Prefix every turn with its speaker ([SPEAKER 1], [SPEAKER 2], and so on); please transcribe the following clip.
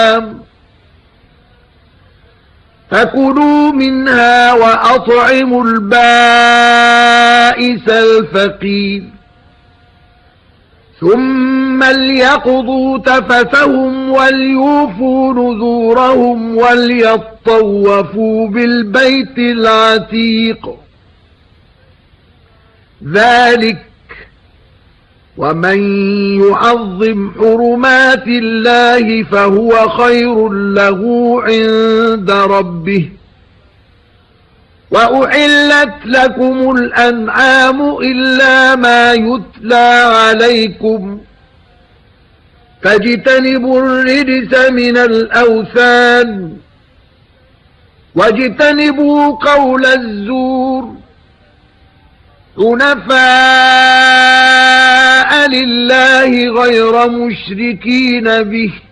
[SPEAKER 1] فكلوا منها وأطعموا البائس الفقير ثم ليقضوا تفثهم وليوفوا نذورهم وليطوفوا بالبيت العتيق ذلك ومن يعظم حرمات الله فهو خير له عند ربه وأحلت لكم الأنعام إلا ما يتلى عليكم فاجتنبوا الرجس من الأوثان واجتنبوا قول الزور حنفاء لله غير مشركين به